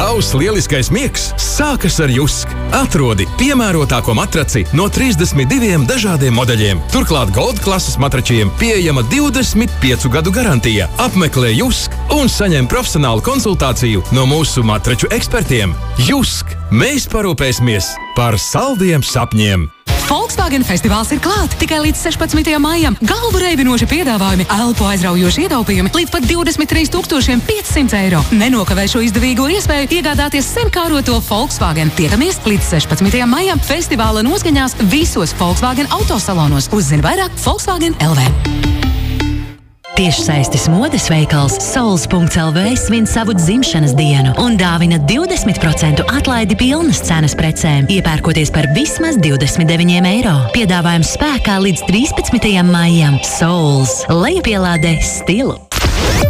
Tavs lieliskais miegs sākas ar Jusk. Atrodi piemērotāko matraci no 32 dažādiem modeļiem. Turklāt Gold klases matračiem pieejama 25 gadu garantija. Apmeklē Jusk un saņem profesionālu konsultāciju no mūsu matraču ekspertiem. Jusk! Mēs parūpēsimies par saldiem sapņiem! Volkswagen festivāls ir klāt tikai līdz 16. maijam. Galvu reibinoši piedāvājumi, elpu aizraujoši ietaupījumi līdz pat 23 500 eiro. Nenokavē šo izdevīgo iespēju iegādāties senkāroto Volkswagen. Tiekamies līdz 16. maijam festivāla noskaņās visos Volkswagen autosalonos. Uzzini vairāk Volkswagen LV. Tiešsaistes modes veikals Souls.lv svin savu dzimšanas dienu un dāvina 20% atlaidi pilnas cenas precēm, iepērkoties par vismaz 29 eiro. Piedāvājums spēkā līdz 13. maijam. Souls. Lejupielādē stilu.